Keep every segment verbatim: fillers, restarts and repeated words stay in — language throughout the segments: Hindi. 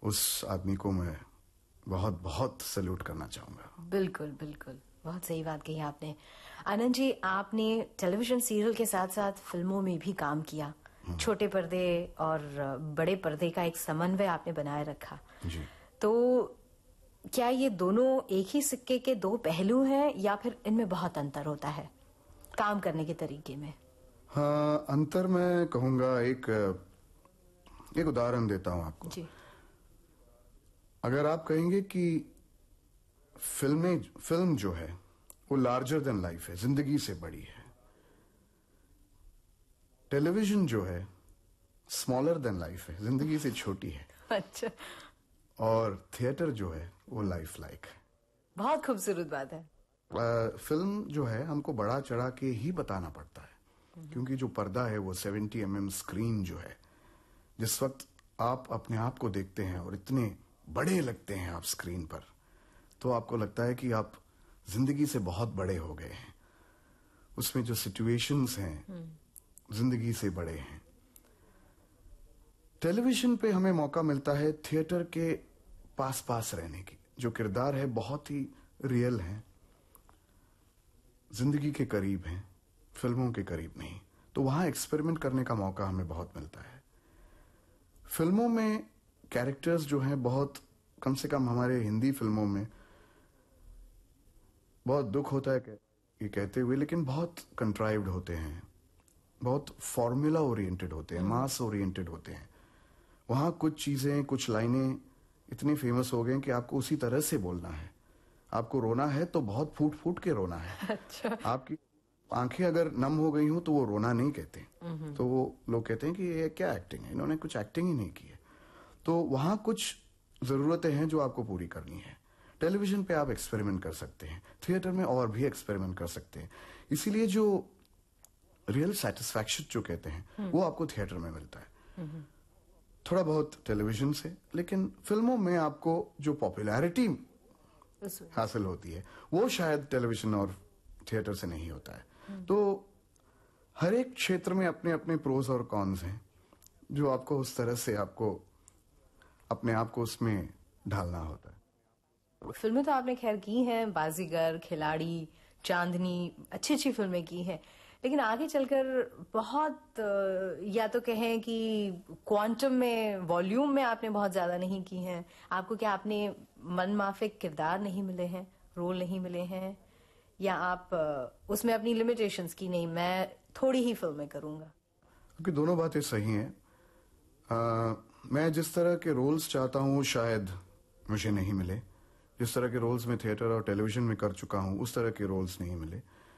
उस आदमी को मैं बहुत बहुत सैल्यूट करना चाहूंगा। बिल्कुल बिल्कुल, बहुत सही बात कही आपने। आनंद जी, आपने टेलीविजन सीरियल के साथ साथ फिल्मों में भी काम किया। छोटे पर्दे और बड़े पर्दे का एक समन्वय आपने बनाए रखा जी। तो क्या ये दोनों एक ही सिक्के के दो पहलू हैं या फिर इनमें बहुत अंतर होता है काम करने के तरीके में? हाँ, अंतर मैं कहूंगा, एक एक उदाहरण देता हूं आपको जी। अगर आप कहेंगे कि फिल्में फिल्म जो है वो लार्जर देन लाइफ है, जिंदगी से बड़ी है। टेलीविजन जो है स्मॉलर देन लाइफ है, जिंदगी से छोटी है। अच्छा। और थिएटर जो है वो लाइफ लाइक है। बहुत खूबसूरत बात है। आ, फिल्म जो है हमको बड़ा चढ़ा के ही बताना पड़ता है, क्योंकि जो पर्दा है वो सेवेंटी एम एम स्क्रीन जो है, जिस वक्त आप अपने आप को देखते हैं और इतने बड़े लगते हैं आप स्क्रीन पर, तो आपको लगता है कि आप जिंदगी से बहुत बड़े हो गए हैं। उसमें जो सिचुएशंस हैं जिंदगी से बड़े हैं। टेलीविजन पे हमें मौका मिलता है थिएटर के पास पास रहने की। जो किरदार है बहुत ही रियल हैं, जिंदगी के करीब हैं, फिल्मों के करीब नहीं। तो वहां एक्सपेरिमेंट करने का मौका हमें बहुत मिलता है। फिल्मों में कैरेक्टर्स जो हैं बहुत, कम से कम हमारे हिंदी फिल्मों में बहुत दुख होता है ये कहते हुए, लेकिन बहुत कंट्राइव्ड होते हैं, बहुत फॉर्मूला ओरिएंटेड होते हैं, मास ओरिएंटेड होते हैं। वहां कुछ चीजें, कुछ लाइनें इतनी फेमस हो गई कि आपको उसी तरह से बोलना है। आपको रोना है तो बहुत फूट फूट के रोना है। अच्छा। आपकी आंखें अगर नम हो गई हो तो वो रोना नहीं कहते, तो वो लोग कहते हैं कि ये क्या एक्टिंग है, इन्होंने कुछ एक्टिंग ही नहीं की है। तो वहां कुछ जरूरतें हैं जो आपको पूरी करनी है। टेलीविजन पे आप एक्सपेरिमेंट कर सकते हैं, थिएटर में और भी एक्सपेरिमेंट कर सकते हैं। इसीलिए जो रियल सेटिस्फैक्शन जो कहते हैं वो आपको थिएटर में मिलता है, थोड़ा बहुत टेलीविजन से। लेकिन फिल्मों में आपको जो पॉपुलैरिटी हासिल होती है वो शायद टेलीविजन और थिएटर से नहीं होता है। तो हर एक क्षेत्र में अपने अपने प्रोज और कॉन्स हैं, जो आपको उस तरह से आपको अपने आप को उसमें ढालना होता है। फिल्में तो आपने खैर की हैं, बाजीगर, खिलाड़ी, चांदनी, अच्छी अच्छी फिल्में की हैं, लेकिन आगे चलकर बहुत, या तो कहें कि क्वांटम में, वॉल्यूम में आपने बहुत ज्यादा नहीं की हैं। आपको क्या आपने मनमाफिक किरदार नहीं मिले हैं, रोल नहीं मिले हैं, या आप उसमें अपनी लिमिटेशंस की, नहीं मैं थोड़ी ही फिल्में करूंगा? क्योंकि दोनों बातें सही हैं। आ, मैं जिस तरह के रोल्स चाहता हूं शायद मुझे नहीं मिले। जिस तरह के रोल्स मैं थिएटर और टेलीविजन में कर चुका हूं उस तरह के रोल्स नहीं मिले।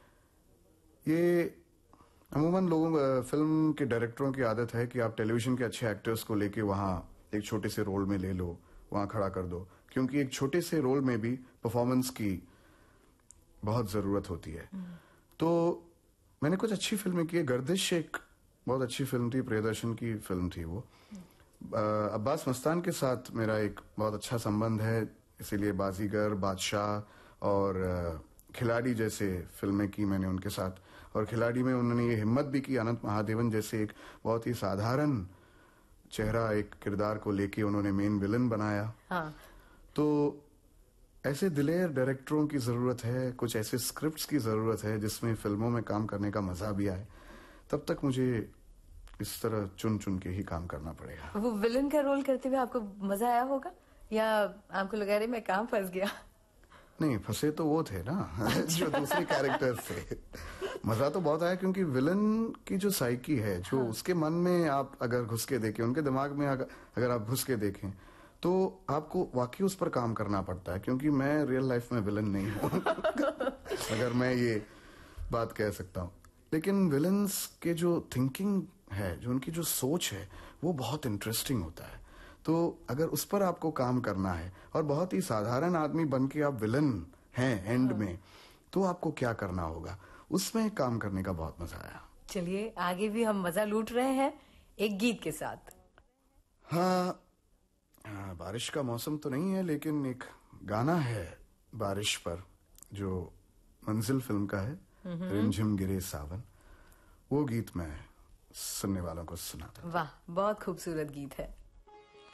ये अमूमन लोगों, फिल्म के डायरेक्टरों की आदत है कि आप टेलीविजन के अच्छे एक्टर्स को लेके वहां एक छोटे से रोल में ले लो, वहां खड़ा कर दो, क्योंकि एक छोटे से रोल में भी परफॉर्मेंस की बहुत जरूरत होती है। तो मैंने कुछ अच्छी फिल्में की। गर्दिश एक बहुत अच्छी फिल्म थी, प्रियदर्शन की फिल्म थी वो। अब्बास मस्तान के साथ मेरा एक बहुत अच्छा संबंध है, इसीलिए बाजीगर, बादशाह और खिलाड़ी जैसे फिल्में की मैंने उनके साथ। और खिलाड़ी में उन्होंने ये हिम्मत भी की, अनंत महादेवन जैसे एक बहुत ही साधारण चेहरा, एक किरदार को लेके उन्होंने मेन विलन बनाया। हाँ। तो ऐसे दिलेर डायरेक्टरों की जरूरत है, कुछ ऐसे स्क्रिप्ट्स की जरूरत है जिसमें फिल्मों में काम करने का मजा भी आए। तब तक मुझे इस तरह चुन चुन के ही काम करना पड़ेगा। वो विलन का रोल करते हुए आपको मजा आया होगा, या आपको लगा रहे मैं कहां फंस गया? नहीं, फंसे तो वो थे ना जो दूसरे कैरेक्टर्स थे। मजा तो बहुत आया, क्योंकि विलन की जो साइकी है, जो हाँ। उसके मन में आप अगर घुस के देखें, उनके दिमाग में अगर, अगर आप घुस के देखें, तो आपको वाकई उस पर काम करना पड़ता है। क्योंकि मैं रियल लाइफ में विलन नहीं हूं अगर मैं ये बात कह सकता हूं। लेकिन विलन्स के जो थिंकिंग है, जो उनकी जो सोच है, वो बहुत इंटरेस्टिंग होता है। तो अगर उस पर आपको काम करना है और बहुत ही साधारण आदमी बन के आप विलन हैं एंड हाँ। में, तो आपको क्या करना होगा, उसमें काम करने का बहुत मजा आया। चलिए आगे भी हम मजा लूट रहे हैं एक गीत के साथ। हाँ, हाँ, बारिश का मौसम तो नहीं है, लेकिन एक गाना है बारिश पर जो मंजिल फिल्म का है, रिमझिम गिरे सावन। वो गीत मैं सुनने वालों को सुनाता। वाह, बहुत खूबसूरत गीत है।